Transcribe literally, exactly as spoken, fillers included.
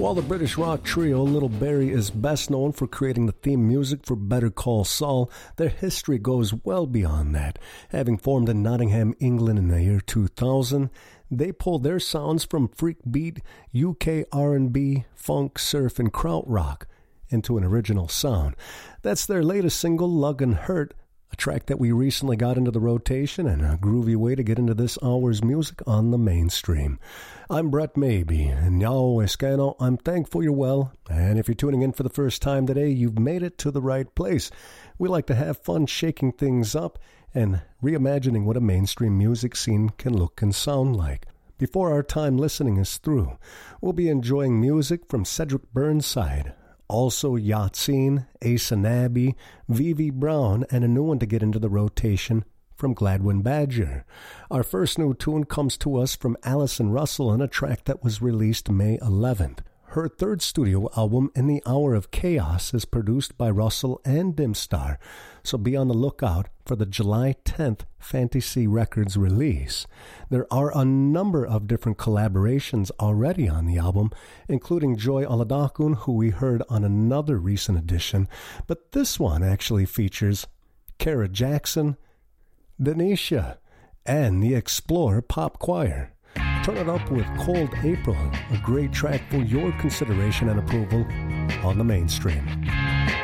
While the British rock trio Little Barrie is best known for creating the theme music for Better Call Saul, their history goes well beyond that. Having formed in Nottingham, England in the year two thousand, they pulled their sounds from freak beat, U K R and B, funk, surf, and krautrock into an original sound. That's their latest single, Lug and Hurt, a track that we recently got into the rotation and a groovy way to get into this hour's music on the mainstream. I'm Brett Maybe, and Yao Escano, I'm thankful you're well, and if you're tuning in for the first time today, you've made it to the right place. We like to have fun shaking things up and reimagining what a mainstream music scene can look and sound like. Before our time listening is through, we'll be enjoying music from Cedric Burnside, also Yatsine, Asa Nabby, Vivi Brown, and a new one to get into the rotation from Gladwin Badger. Our first new tune comes to us from Alison Russell on a track that was released May eleventh. Her third studio album, In the Hour of Chaos, is produced by Russell and Dimstar, so be on the lookout for the July tenth Fantasy Records release. There are a number of different collaborations already on the album, including Joy Oladokun, who we heard on another recent edition, but this one actually features Kara Jackson, Denisha, and the Explorer Pop Choir. Turn it up with Cold April, a great track for your consideration and approval on the mainstream.